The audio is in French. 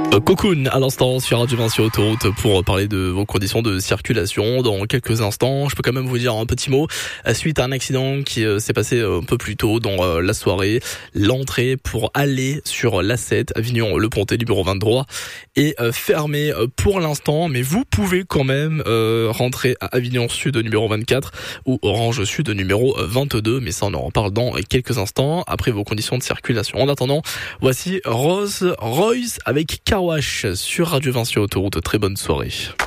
Cocoon à l'instant sur Radio Vinci Autoroute pour parler de vos conditions de circulation dans quelques instants. Je peux quand même vous dire un petit mot suite à un accident qui s'est passé un peu plus tôt dans la soirée. L'entrée pour aller sur l'A7 Avignon-le-Pontet numéro 23 est fermée pour l'instant, mais vous pouvez quand même rentrer à Avignon Sud numéro 24 ou Orange Sud numéro 22, mais ça on en reparle dans quelques instants après vos conditions de circulation. En attendant, voici Rolls Royce avec Car Wash sur Radio Vinci Autoroute. Très bonne soirée.